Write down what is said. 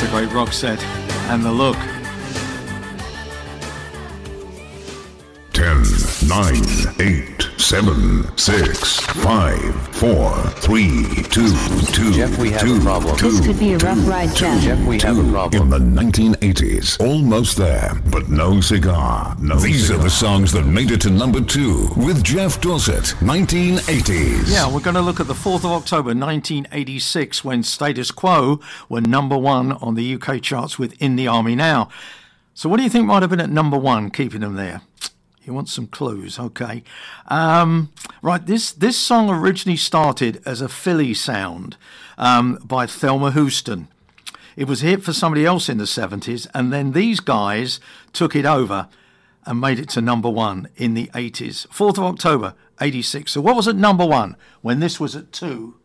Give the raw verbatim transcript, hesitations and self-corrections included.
the great Roxette and The Look. ten, nine, eight, seven, six, five, four, three, two, two, Jeff, we have two, a problem. two, This could be a rough two, ride, two, Jeff. Jeff, we have a two. problem. In the nineteen eighties, almost there, but no cigar. No These cigar. Are the songs that made it to number two with Jeff Dorset, nineteen eighties. Yeah, we're going to look at the fourth of October nineteen eighty-six, when Status Quo were number one on the U K charts with In the Army Now. So what do you think might have been at number one, keeping them there? You want some clues? Okay. Um, right, this, this song originally started as a Philly sound um, by Thelma Houston. It was a hit for somebody else in the seventies, and then these guys took it over and made it to number one in the eighties. fourth of October, eighty-six. So what was at number one when this was at two?